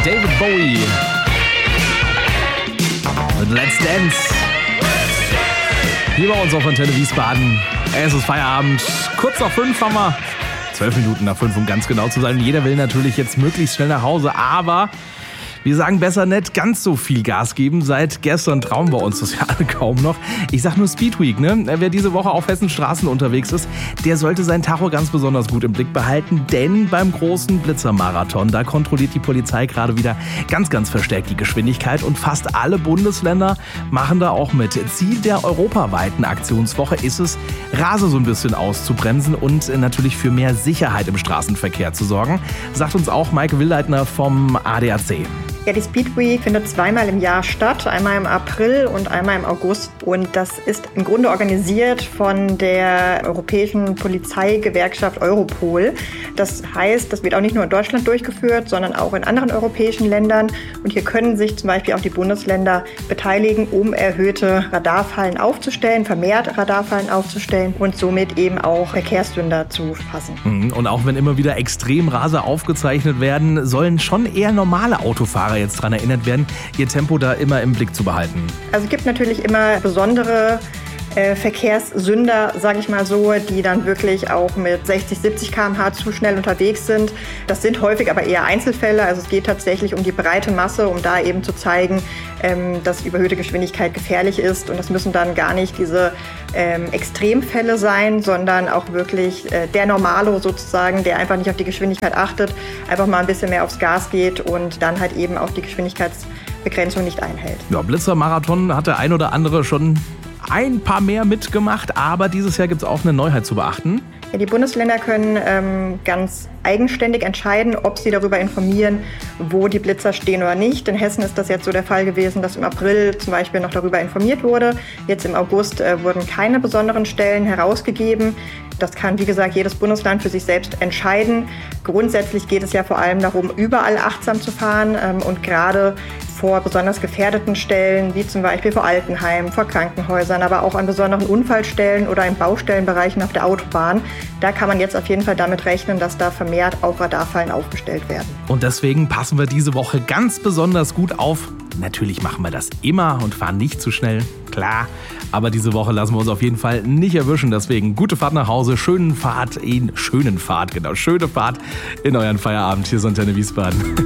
David Bowie. Und Let's Dance. Hier bei uns auf Antenne Wiesbaden. Es ist Feierabend. Kurz nach 5 haben wir. 12 Minuten nach 5, um ganz genau zu sein. Jeder will natürlich jetzt möglichst schnell nach Hause, aber wir sagen besser nicht ganz so viel Gas geben. Seit gestern trauen wir uns das ja alle kaum noch. Ich sag nur Speedweek, ne? Wer diese Woche auf Hessens Straßen unterwegs ist, der sollte sein Tacho ganz besonders gut im Blick behalten, denn beim großen Blitzermarathon, da kontrolliert die Polizei gerade wieder ganz, ganz verstärkt die Geschwindigkeit und fast alle Bundesländer machen da auch mit. Ziel der europaweiten Aktionswoche ist es, Rase so ein bisschen auszubremsen und natürlich für mehr Sicherheit im Straßenverkehr zu sorgen, sagt uns auch Maike Willleitner vom ADAC. Ja, die Speedweek findet zweimal im Jahr statt, einmal im April und einmal im August. Und das ist im Grunde organisiert von der Europäischen Polizeigewerkschaft Europol. Das heißt, das wird auch nicht nur in Deutschland durchgeführt, sondern auch in anderen europäischen Ländern. Und hier können sich zum Beispiel auch die Bundesländer beteiligen, um erhöhte Radarfallen aufzustellen, vermehrt Radarfallen aufzustellen und somit eben auch Verkehrssünder zu fassen. Und auch wenn immer wieder Extremraser aufgezeichnet werden, sollen schon eher normale Autofahrer jetzt daran erinnert werden, ihr Tempo da immer im Blick zu behalten. Also es gibt natürlich immer besondere Verkehrssünder, sage ich mal so, die dann wirklich auch mit 60, 70 km/h zu schnell unterwegs sind. Das sind häufig aber eher Einzelfälle. Also es geht tatsächlich um die breite Masse, um da eben zu zeigen, dass überhöhte Geschwindigkeit gefährlich ist. Und das müssen dann gar nicht diese Extremfälle sein, sondern auch wirklich der Normalo sozusagen, der einfach nicht auf die Geschwindigkeit achtet, einfach mal ein bisschen mehr aufs Gas geht und dann halt eben auch die Geschwindigkeitsbegrenzung nicht einhält. Ja, Blitzermarathon hat der ein oder andere schon ein paar mehr mitgemacht, aber dieses Jahr gibt es auch eine Neuheit zu beachten. Ja, die Bundesländer können ganz eigenständig entscheiden, ob sie darüber informieren, wo die Blitzer stehen oder nicht. In Hessen ist das jetzt so der Fall gewesen, dass im April zum Beispiel noch darüber informiert wurde. Jetzt im August wurden keine besonderen Stellen herausgegeben. Das kann, wie gesagt, jedes Bundesland für sich selbst entscheiden. Grundsätzlich geht es ja vor allem darum, überall achtsam zu fahren und gerade vor besonders gefährdeten Stellen, wie zum Beispiel vor Altenheimen, vor Krankenhäusern, aber auch an besonderen Unfallstellen oder in Baustellenbereichen auf der Autobahn. Da kann man jetzt auf jeden Fall damit rechnen, dass da vermehrt auch Radarfallen aufgestellt werden. Und deswegen passen wir diese Woche ganz besonders gut auf. Natürlich machen wir das immer und fahren nicht zu schnell, klar. Aber diese Woche lassen wir uns auf jeden Fall nicht erwischen. Deswegen gute Fahrt nach Hause, schöne Fahrt in euren Feierabend. Hier ist Antenne Wiesbaden.